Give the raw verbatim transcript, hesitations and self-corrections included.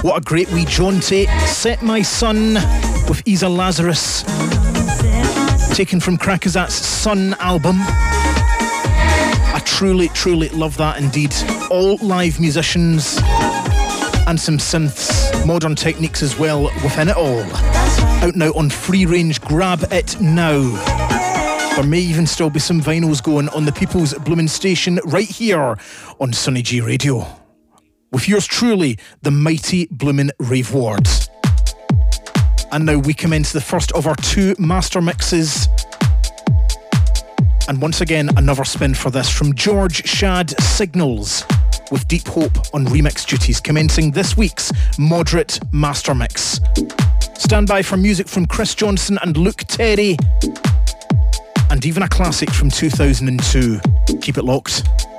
What a great wee jaunty. Set My Sun with Isa Lazarus, taken from Krakazat's Sun album. I truly, truly love that indeed. All live musicians and some synths, modern techniques as well within it all. Out now on Free Range, grab it now. There may even still be some vinyls going on the People's Bloomin' Station right here on Sunny G Radio. With yours truly, the mighty Bloomin' Rave Ward. And now we commence the first of our two master mixes. And once again, another spin for this from George Shad Signals with Deep Hope on remix duties, commencing this week's moderate master mix. Stand by for music from Chris Johnson and Luke Terry, and even a classic from two thousand two. Keep it locked.